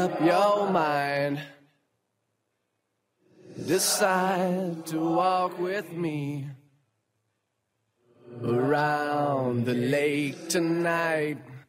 your mind. Decide to walk with me around the lake tonight.